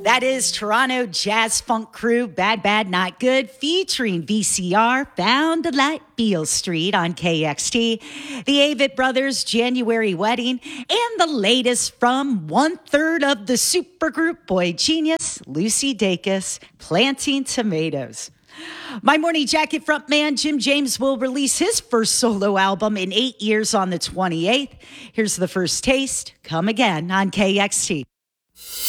That is Toronto jazz funk crew, Bad Bad Not Good, featuring VCR, Found a Light, Beale Street on KXT, the Avett Brothers' January Wedding, and the latest from one-third of the supergroup Boy Genius, Lucy Dacus, Planting Tomatoes. My Morning Jacket frontman Jim James will release his first solo album in 8 years on the 28th. Here's the first taste. Come again on KXT.